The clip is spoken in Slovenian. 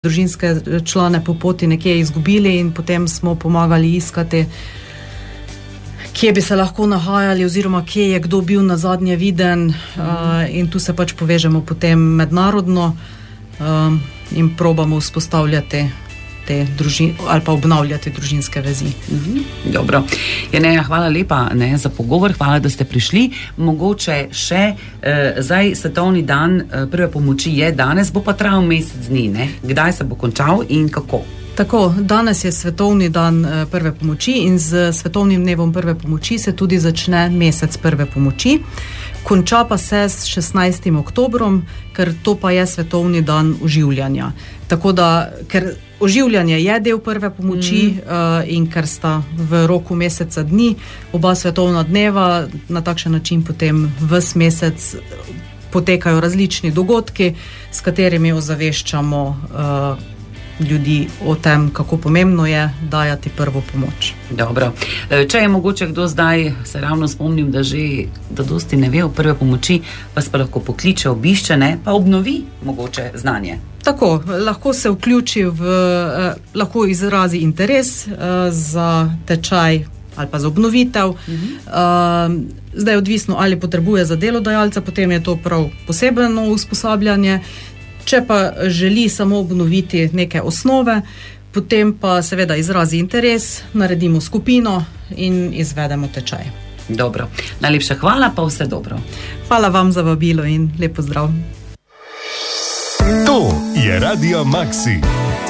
družinske člane po poti nekje izgubili in potem smo pomagali iskati, kje bi se lahko nahajali oziroma kje je kdo bil nazadnje viden, in tu se pač povežemo potem mednarodno in probamo vzpostavljati te ali pa obnavljati družinske vezi. Dobro. Neja, hvala lepa za pogovor, hvala, da ste prišli. Mogoče še zdaj svetovni dan prve pomoči je danes, bo pa trajal mesec dni, Kdaj se bo končal in kako? Tako, danes je svetovni dan prve pomoči in z svetovnim dnevom prve pomoči se tudi začne mesec prve pomoči. Konča pa se s 16. oktobrom, ker to pa je svetovni dan oživljanja. Tako da, ker oživljanje je del prve pomoči in ker sta v roku meseca dni oba svetovna dneva, na takšen način potem ves mesec potekajo različni dogodki, s katerimi ozaveščamo ljudi o tem, kako pomembno je dajati prvo pomoč. Dobro. Če je mogoče kdo zdaj, se ravno spomnim, da dosti ne ve o prve pomoči, vas pa lahko pokliče, obišče, pa obnovi mogoče znanje. Tako, lahko se vključi lahko izrazi interes za tečaj ali pa za obnovitev. Zdaj je odvisno, ali potrebuje za delodajalca, potem je to prav posebno usposabljanje. Če pa želi samo obnoviti neke osnove, potem pa seveda izrazi interes, naredimo skupino in izvedemo tečaj. Dobro. Najlepša hvala, pa vse dobro. Hvala vam za vabilo in lep pozdrav. To je Radio Maxi.